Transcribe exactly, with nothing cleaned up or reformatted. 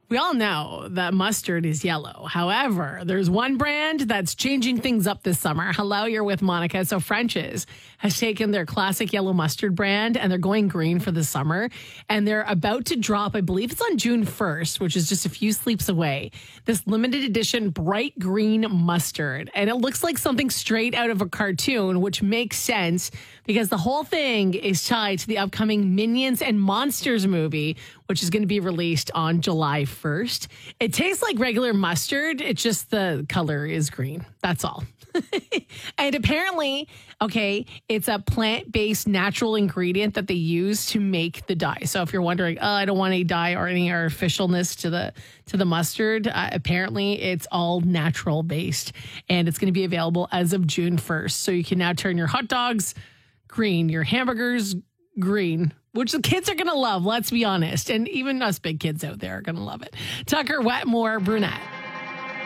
We all know that mustard is yellow. However, there's one brand that's changing things up this summer. Hello, you're with Monica. So French's has taken their classic yellow mustard brand and they're going green for the summer. And they're about to drop, I believe it's on June first, which is just a few sleeps away, this limited edition bright green mustard. And it looks like something straight out of a cartoon, which makes sense because the whole thing is tied to the upcoming Minions and Monsters movie, which is going to be released on July first. It tastes like regular mustard. It's just the color is green. That's all. And apparently, okay, it's a plant-based natural ingredient that they use to make the dye. So if you're wondering, oh, I don't want any dye or any artificialness to the to the mustard, uh, apparently it's all natural based. And it's going to be available as of June first. So you can now turn your hot dogs green, your hamburgers green, which the kids are going to love, let's be honest. And even us big kids out there are going to love it. Tucker Wetmore Brunette.